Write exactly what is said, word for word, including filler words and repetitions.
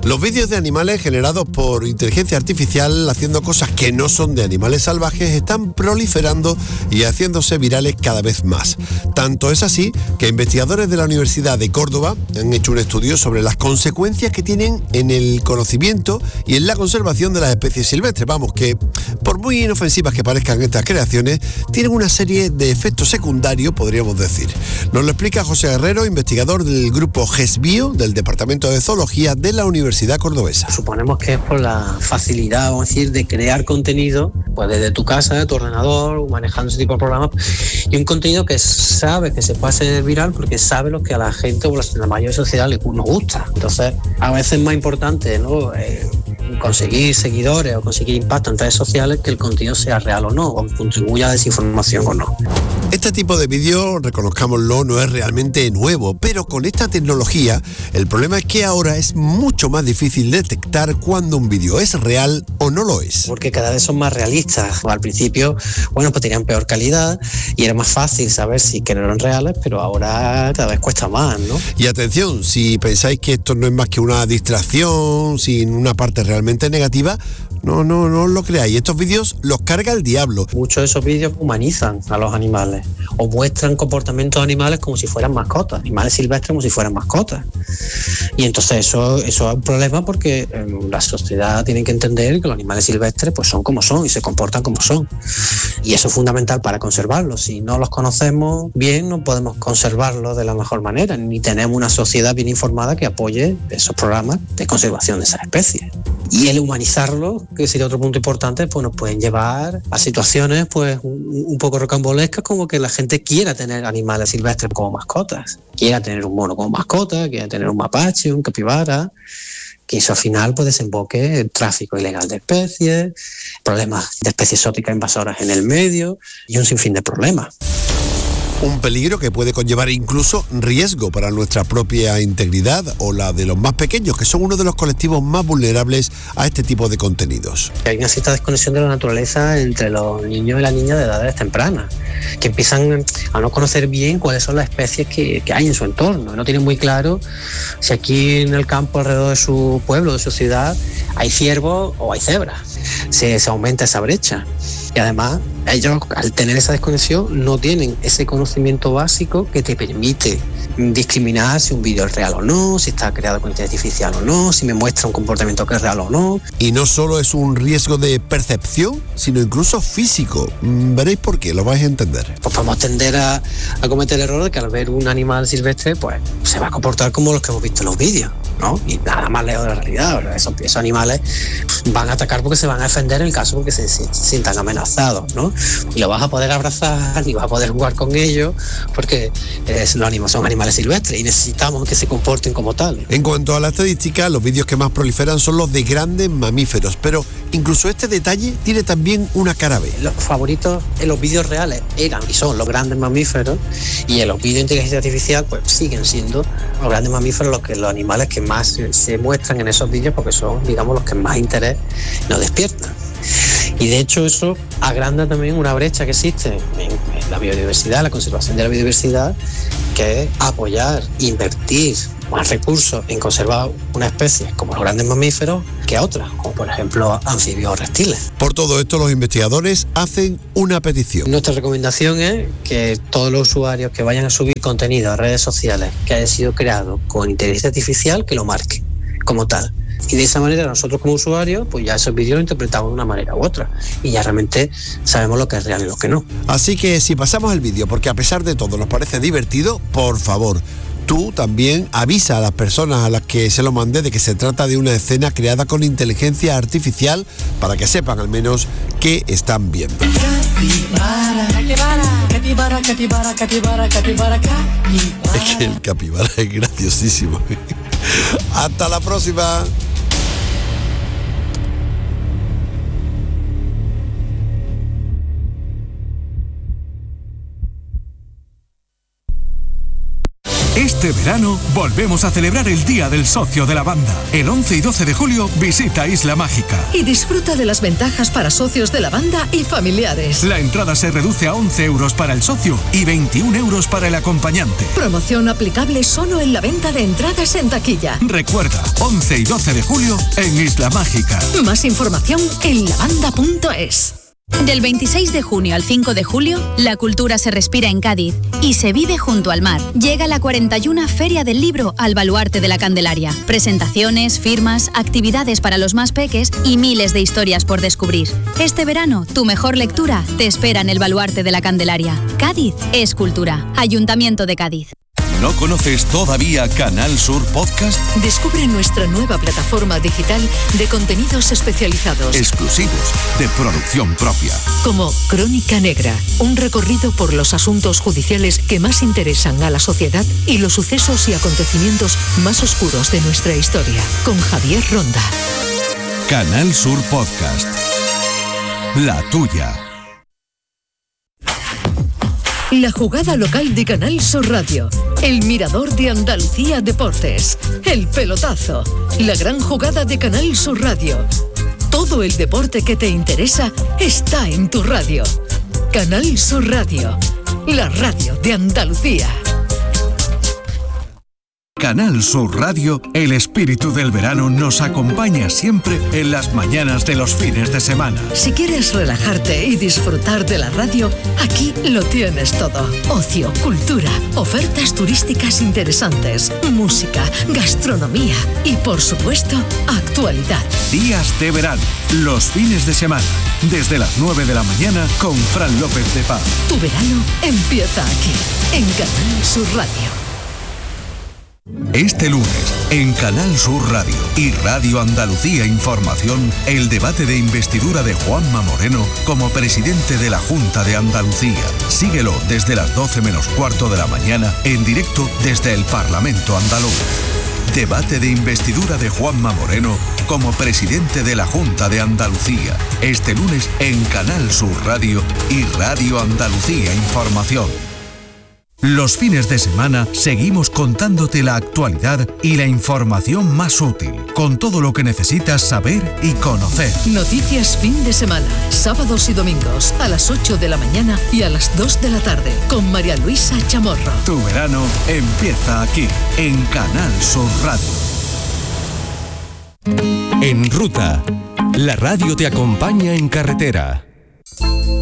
Los vídeos de animales generados por inteligencia artificial haciendo cosas que no son de animales salvajes están proliferando y haciéndose virales cada vez más. Tanto es así que investigadores de la Universidad de Córdoba han hecho un estudio sobre las consecuencias que tienen en el conocimiento y en la conservación de las especies silvestres. Vamos, que por muy inofensivas que parezcan estas creaciones, tienen una serie de efectos secundarios, podríamos decir. Nos lo explica José Herrero, investigador del grupo GESBio del Departamento de Zoología de la Universidad Cordobesa. Suponemos que es por la facilidad, vamos a decir, de crear contenido, pues desde tu casa, de tu ordenador, manejando ese tipo de programas, y un contenido que sabe que se puede hacer viral porque sabe lo que a la gente o a la mayoría de la sociedad le, nos gusta. Entonces, a veces es más importante, ¿no?, Eh, conseguir seguidores o conseguir impacto en redes sociales que el contenido sea real o no, o contribuya a desinformación o no. Este tipo de vídeo, reconozcámoslo, no es realmente nuevo, pero con esta tecnología el problema es que ahora es mucho más difícil detectar cuando un vídeo es real o no lo es. Porque cada vez son más realistas. Al principio, bueno, pues tenían peor calidad y era más fácil saber si que no eran reales, pero ahora cada vez cuesta más, ¿no? Y atención, si pensáis que esto no es más que una distracción, sin una parte realmente negativa, no, no, no os lo creáis. Estos vídeos los carga el diablo. Muchos de esos vídeos humanizan a los animales o muestran comportamientos animales como si fueran mascotas, animales silvestres como si fueran mascotas. Y entonces eso, eso es un problema porque eh, la sociedad tiene que entender que los animales silvestres pues son como son y se comportan como son. Y eso es fundamental para conservarlos. Si no los conocemos bien, no podemos conservarlos de la mejor manera, ni tenemos una sociedad bien informada que apoye esos programas de conservación de esas especies. Y el humanizarlos, que sería otro punto importante, pues nos pueden llevar a situaciones pues un, un poco rocambolescas, como que la gente quiera tener animales silvestres como mascotas, quiera tener un mono como mascota, quiera tener un mapache, un capibara, que eso al final pues desemboque en tráfico ilegal de especies, problemas de especies exóticas invasoras en el medio y un sinfín de problemas. Un peligro que puede conllevar incluso riesgo para nuestra propia integridad o la de los más pequeños, que son uno de los colectivos más vulnerables a este tipo de contenidos. Hay una cierta desconexión de la naturaleza entre los niños y las niñas de edades tempranas, que empiezan a no conocer bien cuáles son las especies que, que hay en su entorno. No tienen muy claro si aquí en el campo alrededor de su pueblo, de su ciudad, hay ciervos o hay cebras. Se, se aumenta esa brecha. Y además, ellos, al tener esa desconexión, no tienen ese conocimiento básico que te permite discriminar si un vídeo es real o no, si está creado con inteligencia artificial o no, si me muestra un comportamiento que es real o no. Y no solo es un riesgo de percepción, sino incluso físico. Veréis por qué, lo vais a entender. Pues podemos tender a, a cometer el error de que al ver un animal silvestre, pues se va a comportar como los que hemos visto en los vídeos, ¿no? Y nada más lejos de la realidad. ¿Verdad? Esos, esos animales van a atacar porque se van a defender en el caso porque se, se, se sientan amenazados, ¿no? Y lo vas a poder abrazar, ni vas a poder jugar con ellos, porque es, los animales son animales silvestres y necesitamos que se comporten como tales. En cuanto a la estadística, los vídeos que más proliferan son los de grandes mamíferos, pero incluso este detalle tiene también una cara B. Los favoritos en los vídeos reales eran y son los grandes mamíferos, y en los vídeos de inteligencia artificial pues siguen siendo los grandes mamíferos los, que, los animales que más se, se muestran en esos vídeos, porque son, digamos, los que más interés nos despiertan. Y de hecho eso agranda también una brecha que existe en, en la biodiversidad, la conservación de la biodiversidad, que es apoyar, invertir más recursos en conservar una especie como los grandes mamíferos que otras, como por ejemplo anfibios o reptiles. Por todo esto, los investigadores hacen una petición. Nuestra recomendación es que todos los usuarios que vayan a subir contenido a redes sociales que haya sido creado con inteligencia artificial, que lo marquen como tal. Y de esa manera nosotros como usuarios, pues ya esos vídeos los interpretamos de una manera u otra y ya realmente sabemos lo que es real y lo que no. Así que si pasamos el vídeo porque a pesar de todo nos parece divertido, por favor, tú también avisa a las personas a las que se lo mandé de que se trata de una escena creada con inteligencia artificial para que sepan al menos qué están viendo. Capibara, capibara, capibara, capibara, capibara, capibara. Es que el capibara es graciosísimo. Hasta la próxima. Este verano volvemos a celebrar el Día del Socio de la Banda. El once y doce de julio visita Isla Mágica. Y disfruta de las ventajas para socios de la banda y familiares. La entrada se reduce a once euros para el socio y veintiún euros para el acompañante. Promoción aplicable solo en la venta de entradas en taquilla. Recuerda, once y doce de julio en Isla Mágica. Más información en lavanda punto es. Del veintiséis de junio al cinco de julio, la cultura se respira en Cádiz y se vive junto al mar. Llega la cuarenta y una Feria del Libro al Baluarte de la Candelaria. Presentaciones, firmas, actividades para los más peques y miles de historias por descubrir. Este verano, tu mejor lectura te espera en el Baluarte de la Candelaria. Cádiz es cultura. Ayuntamiento de Cádiz. ¿No conoces todavía Canal Sur Podcast? Descubre nuestra nueva plataforma digital de contenidos especializados. Exclusivos, de producción propia. Como Crónica Negra, un recorrido por los asuntos judiciales que más interesan a la sociedad y los sucesos y acontecimientos más oscuros de nuestra historia. Con Javier Ronda. Canal Sur Podcast. La tuya. La jugada local de Canal Sur Radio. El Mirador de Andalucía Deportes. El pelotazo. La gran jugada de Canal Sur Radio. Todo el deporte que te interesa está en tu radio. Canal Sur Radio. La radio de Andalucía. Canal Sur Radio, el espíritu del verano nos acompaña siempre en las mañanas de los fines de semana. Si quieres relajarte y disfrutar de la radio, aquí lo tienes todo. Ocio, cultura, ofertas turísticas interesantes, música, gastronomía y, por supuesto, actualidad. Días de verano, los fines de semana, desde las nueve de la mañana con Fran López de Paz. Tu verano empieza aquí, en Canal Sur Radio. Este lunes, en Canal Sur Radio y Radio Andalucía Información, el debate de investidura de Juanma Moreno como presidente de la Junta de Andalucía. Síguelo desde las doce menos cuarto de la mañana, en directo desde el Parlamento andaluz. Debate de investidura de Juanma Moreno como presidente de la Junta de Andalucía. Este lunes en Canal Sur Radio y Radio Andalucía Información. Los fines de semana seguimos contándote la actualidad y la información más útil, con todo lo que necesitas saber y conocer. Noticias fin de semana, sábados y domingos, a las ocho de la mañana y a las dos de la tarde, con María Luisa Chamorro. Tu verano empieza aquí, en Canal Sur Radio. En ruta, la radio te acompaña en carretera.